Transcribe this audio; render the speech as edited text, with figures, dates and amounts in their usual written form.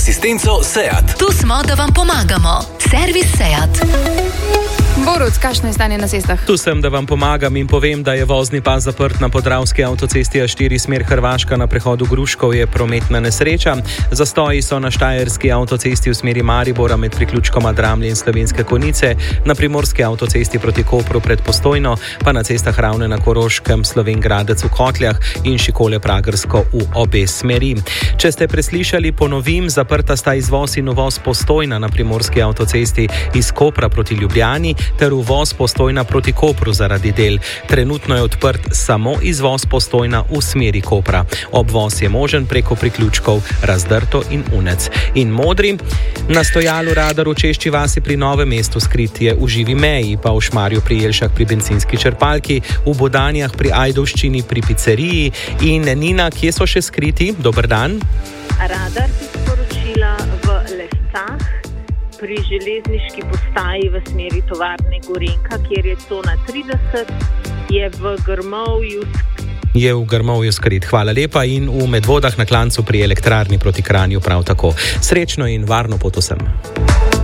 Asistenco SEAT. Tu smo, da vam pomagamo. Servis SEAT. Borut, kakšno je stanje na cestah? Tu sem, da vam pomagam in povem, da je vozni pas zaprt na podravski avtocesti A4 smer Hrvaška na prehodu Gruškov je prometna nesreča. Zastoji so na štajerski avtocesti v smeri Maribora med priključkoma Dramlje in Slovenske Konjice, na primorski avtocesti proti Kopru pred Postojno, pa na cestah Ravne na Koroškem, Slovenj Gradec v Kotljah in Šikole Pragersko v obe smeri. Če ste preslišali, ponovim, zaprta sta izvoz in uvoz Postojna na primorski avtocesti iz Kopra proti Ljubljani ter uvoz Postojna proti Kopru zaradi del. Trenutno je odprt samo izvoz Postojna v smeri Kopra. Obvoz je možen preko priključkov Razdrto in Unec. In modri, na stojalu radar v Češči vasi pri Novem mestu skrit je v Živi meji, pa v Šmarju pri Jelšah pri bencinski črpalki, v Bodanjah pri Ajdovščini pri pizzeriji in Nina, kje so še skriti? Dober dan. Radar ti sporočila v Lescah, pri železniški postaji v smeri tovarne Gorenjka, kjer je cona 30, je v Grmovju skrit. Hvala lepa in v Medvodah na Klancu pri elektrarni proti Kranju prav tako. Srečno in varno pot vsem.